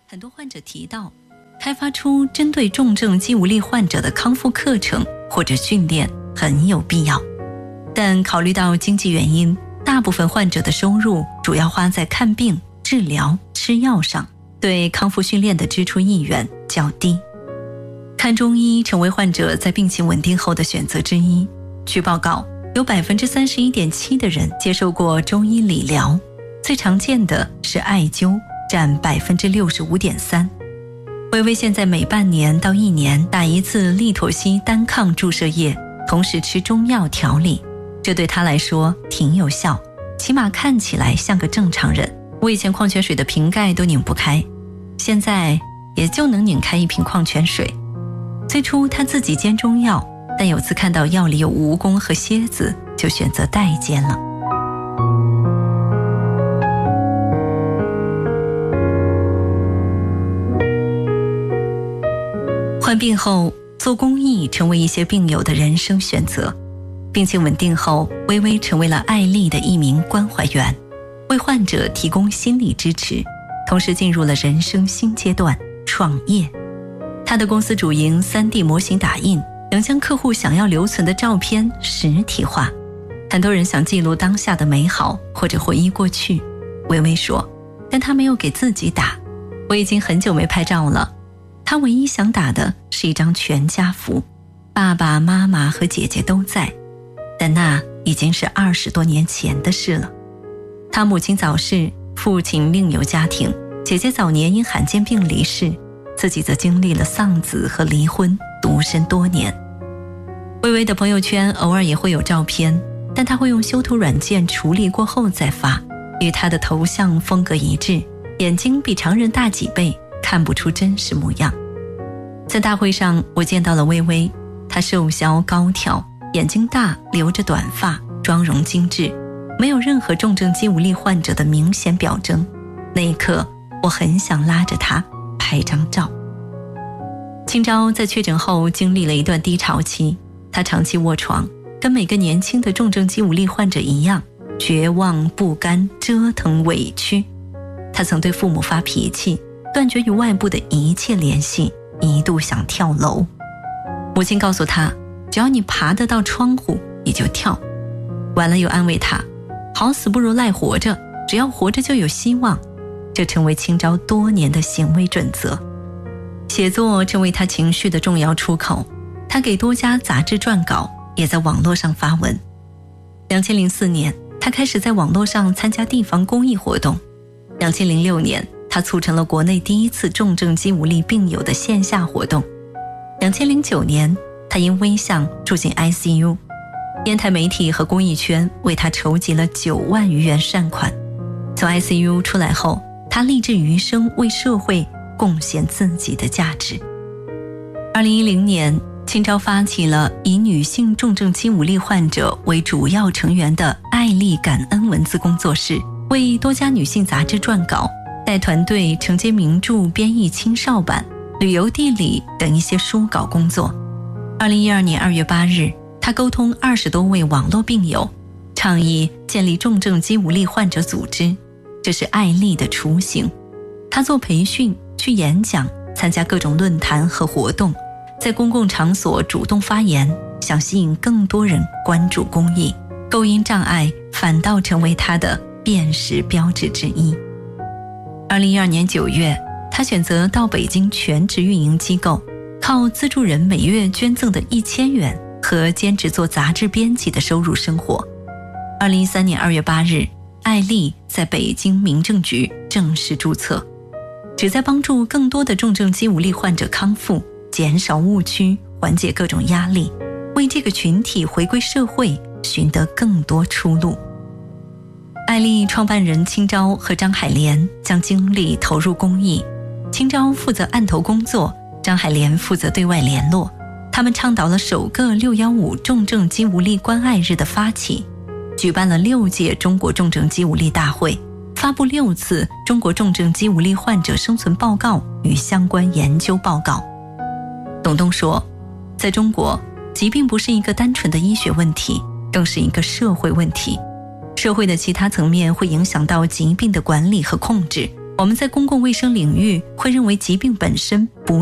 很多患者提到，开发出针对重症肌无力患者的康复课程或者训练很有必要。但考虑到经济原因，大部分患者的收入主要花在看病、治疗、吃药上，对康复训练的支出意愿较低。看中医成为患者在病情稳定后的选择之一。据报告，有 31.7% 的人接受过中医理疗，最常见的是艾灸，占 65.3%。微微现在每半年到1年打一次利妥昔单抗注射液，同时吃中药调理，这对他来说挺有效，起码看起来像个正常人。我以前矿泉水的瓶盖都拧不开，现在也就能拧开一瓶矿泉水。最初他自己煎中药，但有次看到药里有蜈蚣和蝎子，就选择代煎了。患病后做公益成为一些病友的人生选择。病情稳定后，微微成为了爱丽的一名关怀员，为患者提供心理支持，同时进入了人生新阶段，创业。他的公司主营 3D 模型打印，能将客户想要留存的照片实体化。很多人想记录当下的美好或者回忆过去，微微说，但他没有给自己打。我已经很久没拍照了，他唯一想打的是一张全家福，爸爸妈妈和姐姐都在，但那已经是20多年前的事了。他母亲早逝，父亲另有家庭，姐姐早年因罕见病离世，自己则经历了丧子和离婚，独身多年。微微的朋友圈偶尔也会有照片，但他会用修图软件处理过后再发，与他的头像风格一致，眼睛比常人大几倍，看不出真实模样。在大会上我见到了微微，她瘦小高挑，眼睛大，留着短发，妆容精致，没有任何重症肌无力患者的明显表征。那一刻我很想拉着她拍张照。清朝在确诊后经历了一段低潮期，她长期卧床，跟每个年轻的重症肌无力患者一样，绝望、不甘、折腾、委屈。她曾对父母发脾气，断绝与外部的一切联系，一度想跳楼。母亲告诉她，只要你爬得到窗户，你就跳。完了又安慰她，好死不如赖活着，只要活着就有希望。这成为清朝多年的行为准则。写作成为他情绪的重要出口，他给多家杂志撰稿，也在网络上发文。2004年，他开始在网络上参加地方公益活动。2006年，他促成了国内第一次重症肌无力病友的线下活动。2009年，他因危相住进 ICU， 烟台媒体和公益圈为他筹集了9万余元善款。从 ICU 出来后，他立志余生为社会贡献自己的价值。2010年，清朝发起了以女性重症肌无力患者为主要成员的爱丽感恩文字工作室，为多家女性杂志撰稿，带团队承接名著编译青少版、旅游地理等一些书稿工作。2012年2月8日，他沟通20多位网络病友，倡议建立重症肌无力患者组织，这是爱丽的雏形。他做培训，去演讲，参加各种论坛和活动，在公共场所主动发言，想吸引更多人关注公益。构音障碍反倒成为他的辨识标志之一。2012年9月，他选择到北京全职运营机构，靠资助人每月捐赠的1000元和兼职做杂志编辑的收入生活。2013年2月8日，爱丽在北京民政局正式注册，旨在帮助更多的重症肌无力患者康复，减少误区，缓解各种压力，为这个群体回归社会寻得更多出路。爱丽创办人清昭和张海莲将精力投入公益，清昭负责案头工作，张海莲负责对外联络。他们倡导了首个615重症肌无力关爱日的发起，举办了6届中国重症肌无力大会，发布6次中国重症肌无力患者生存报告与相关研究报告。董东说，在中国，疾病不是一个单纯的医学问题，更是一个社会问题。社会的其他层面会影响到疾病的管理和控制， 我们在公共卫生领域会认为疾病本身不